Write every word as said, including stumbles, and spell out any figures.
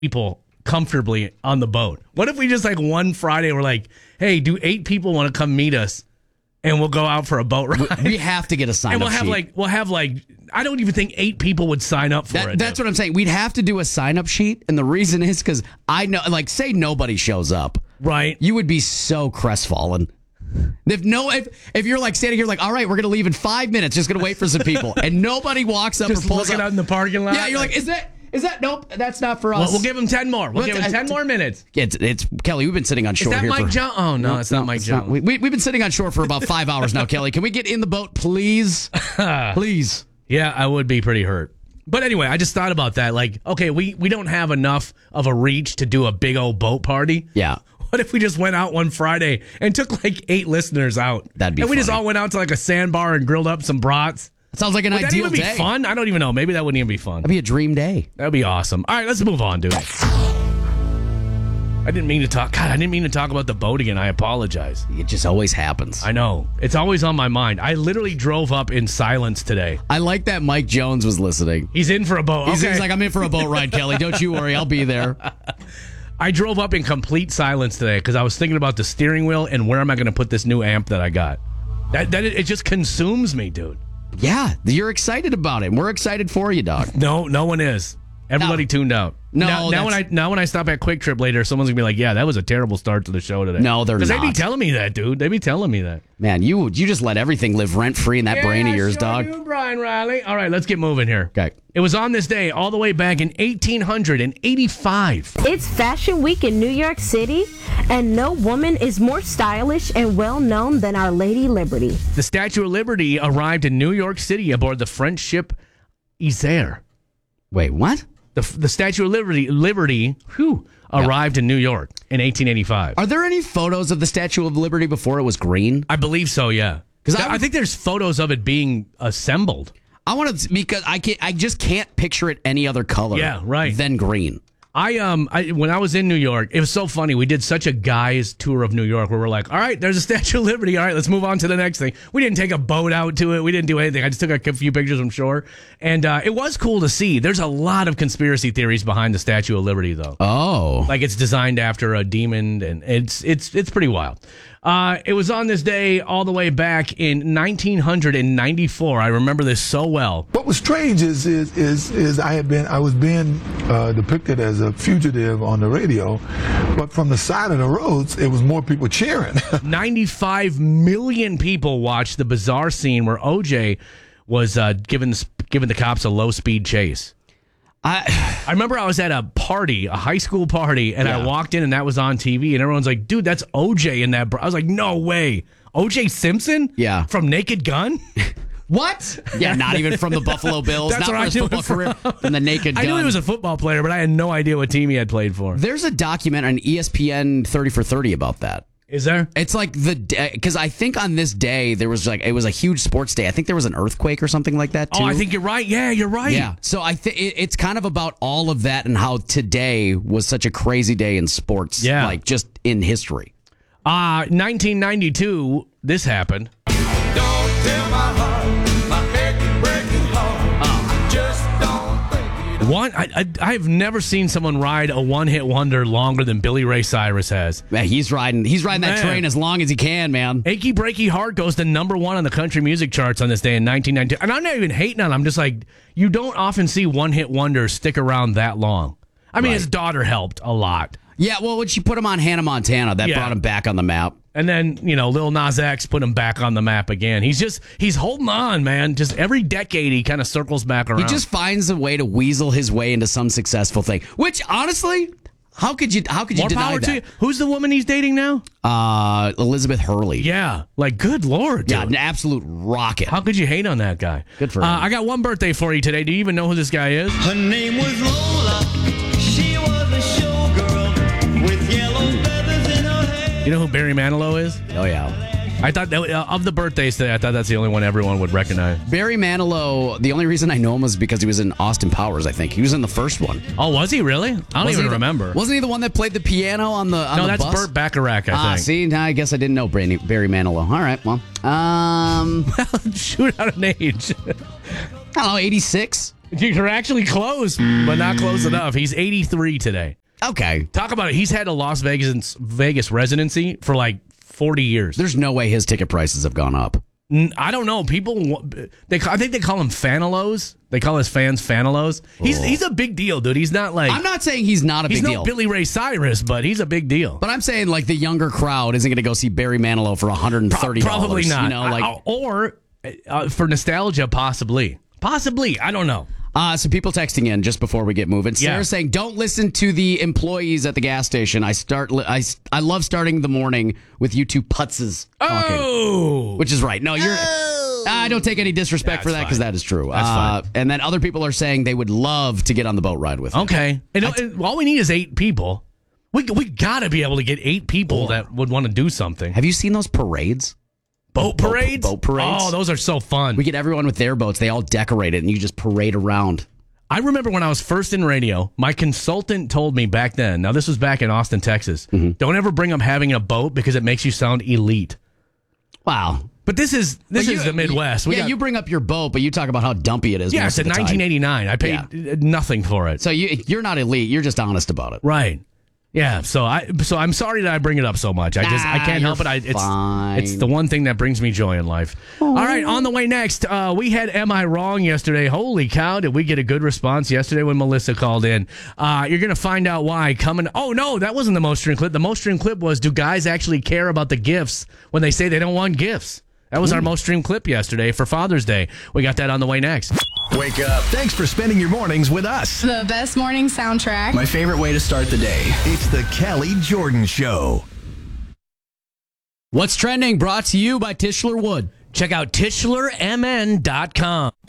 people comfortably on the boat. What if we just like one Friday we're like, hey, do eight people want to come meet us and we'll go out for a boat ride? We have to get a sign and up we'll have sheet. like we'll have like I don't even think eight people would sign up for That, it. that's dude. what I'm saying. We'd have to do a sign up sheet, and the reason is because I know, like, say nobody shows up, right? You would be so crestfallen. If no, if if you're like standing here, like, all right, we're gonna leave in five minutes, just gonna wait for some people, and nobody walks up Just or pulls looking up out in the parking lot. Yeah, you're like, is that is that nope? That's not for us. Well, we'll give him ten more. We'll But, give him uh, ten more minutes. It's, it's Kelly. We've been sitting on shore Is that here Mike for. Jones? Oh no, it's not Mike it's Jones. not. We, we, we've been sitting on shore for about five hours now, Kelly. Can we get in the boat, please? Please. Yeah, I would be pretty hurt. But anyway, I just thought about that. Like, okay, we, we don't have enough of a reach to do a big old boat party. Yeah. What if we just went out one Friday and took like eight listeners out? That'd be And we just funny. all went out to like a sandbar and grilled up some brats. It sounds like an Would that ideal even be day. fun? I don't even know. Maybe that wouldn't even be fun. That'd be a dream day. That'd be awesome. All right, let's move on, dude. I didn't mean to talk. God, I didn't mean to talk about the boat again. I apologize. It just always happens. I know. It's always on my mind. I literally drove up in silence today. I like that Mike Jones was listening. He's in for a boat. He's, Okay. he's like, I'm in for a boat ride, Kelly. Don't you worry. I'll be there. I drove up in complete silence today because I was thinking about the steering wheel and where am I going to put this new amp that I got. That that it just consumes me, dude. Yeah, you're excited about it. We're excited for you, dog. No, no one is. Everybody No. tuned out. No, now, now when I that's- now when I stop at Quick Trip later, someone's gonna be like, "Yeah, that was a terrible start to the show today." No, they're Because they be not. telling me that, dude. They be telling me that. Man, you you just let everything live rent free in that brain of yours, sure dog. do, Brian Riley. All right, let's get moving here. Okay. It was on this day all the way back in eighteen eighty-five. It's Fashion Week in New York City, and no woman is more stylish and well known than Our Lady Liberty. The Statue of Liberty arrived in New York City aboard the French ship Isère. Wait, what? The, the Statue of Liberty, Liberty, whew, arrived in New York in eighteen eighty-five. Are there any photos of the Statue of Liberty before it was green? I believe so, yeah. 'Cause Because I I, would- think there's photos of it being assembled. I want to because I can't. I just can't picture it any other color. Yeah, right. Than green. I um, I, when I was in New York, it was so funny. We did such a guys tour of New York where we're like, all right, there's a Statue of Liberty. All right, let's move on to the next thing. We didn't take a boat out to it. We didn't do anything. I just took a few pictures from shore, and uh, it was cool to see. There's a lot of conspiracy theories behind the Statue of Liberty, though. Oh, Like it's designed after a demon, and it's it's it's pretty wild. Uh, it was on this day all the way back in nineteen ninety-four. I remember this so well. What was strange is is is, is I had been I was being uh, depicted as a fugitive on the radio, but from the side of the roads, it was more people cheering. ninety-five million people watched the bizarre scene where O J was uh, giving giving the cops a low speed chase. I I remember I was at a party, a high school party, and I Yeah. walked in and that was on T V, and everyone's like, "Dude, that's O J in that." Br-. I was like, "No way, O J Simpson? Yeah. from Naked Gun." what? Yeah, not even from the Buffalo Bills. That's not where from I his knew football it from. career. From the Naked I Gun. knew he was a football player, but I had no idea what team he had played for. There's a documentary on E S P N thirty for thirty about that. Is there? It's like the because I think on this day there was like it was a huge sports day. I think there was an earthquake or something like that too. Oh, I think you're right. Yeah, you're right. Yeah. So I think it, it's kind of about all of that and how today was such a crazy day in sports. Yeah. Like just in history. Uh, nineteen ninety-two, this happened. Don't tell my heart, my achy breaking heart. I just don't think it. One, I, I, I've never seen someone ride a one-hit wonder longer than Billy Ray Cyrus has. Man, he's riding he's riding that Man. train as long as he can, man. Achy Breaky Heart goes to number one on the country music charts on this day in nineteen ninety-two. And I'm not even hating on him. I'm just like, you don't often see one-hit wonders stick around that long. I mean, Right. his daughter helped a lot. Yeah, well, when she put him on Hannah Montana, that Yeah. brought him back on the map. And then, you know, Lil Nas X put him back on the map again. He's just, he's holding on, man. Just every decade he kind of circles back around. He just finds a way to weasel his way into some successful thing. Which honestly, how could you how could you More deny power that? to you. Who's the woman he's dating now? Uh, Elizabeth Hurley. Yeah. Like, good Lord, dude. Yeah, an absolute rocket. How could you hate on that guy? Good for uh, him. I got one birthday for you today. Do you even know who this guy is? Her name was Lola. She was a showgirl with yellow feathers in her hair. You know who Barry Manilow is? Oh yeah. I thought that uh, of the birthdays today, I thought that's the only one everyone would recognize. Barry Manilow, the only reason I know him was because he was in Austin Powers, I think. He was in the first one. Oh, was he really? I don't Wasn't even he the- remember. Wasn't he the one that played the piano on the on no, the that's bus? Burt Bacharach, I Ah, think. see, now I guess I didn't know Barry, Barry Manilow. All right, well, um, Shoot out an age. I don't know, eighty-six. You're actually close, but not close enough. He's eighty-three today. Okay. Talk about it. He's had a Las Vegas Vegas residency for like forty years. There's no way his ticket prices have gone up. N- I don't know. People, they I think they call him Fanalos. They call his fans Fanalos. He's Oh. he's a big deal, dude. He's not like I'm not saying he's not a he's big no deal. Billy Ray Cyrus, but he's a big deal. But I'm saying like the younger crowd isn't going to go see Barry Manilow for one hundred thirty dollars. Probably not. You know, like I- or uh, for nostalgia, possibly. Possibly. I don't know. Uh, so people texting in just before we get moving. Yeah. Sarah's saying, "Don't listen to the employees at the gas station. I start. Li- I I love starting the morning with you two putzes talking." Oh, Which is right. No, you're. I don't take any disrespect That's for that because fine. that is true. That's uh, fine. And then other people are saying they would love to get on the boat ride with. you. okay. And, and all we need is eight people. We we gotta be able to get eight people that would want to do something. Have you seen those parades? Boat boat- parades. boat parades? Oh, those are so fun. We get everyone with their boats. They all decorate it, and you just parade around. I remember when I was first in radio, my consultant told me back then, now this was back in Austin, Texas, Mm-hmm. don't ever bring up having a boat because it makes you sound elite. Wow. But this is this But is you- the Midwest. We yeah, got, you bring up your boat, but you talk about how dumpy it is. yeah, most it's of in the time. nineteen eighty-nine. I paid Yeah. uh, nothing for it. So you you're not elite. You're just honest about it. Right. Yeah, so I so I'm sorry that I bring it up so much. I just I Nah, can't help you're it. I, it's fine. it's the one thing that brings me joy in life. All right, on the way next, uh, we had Am I Wrong yesterday. Holy cow, did we get a good response yesterday when Melissa called in? Uh, you're gonna find out why coming. Oh no, that wasn't the most streamed clip. The most streamed clip was, do guys actually care about the gifts when they say they don't want gifts? That was our most streamed clip yesterday for Father's Day. We got that on the way next. Wake up. Thanks for spending your mornings with us. The best morning soundtrack. My favorite way to start the day. It's the Kelly Jordan Show. What's trending? Brought to you by Tischler Wood. Check out Tischler M N dot com.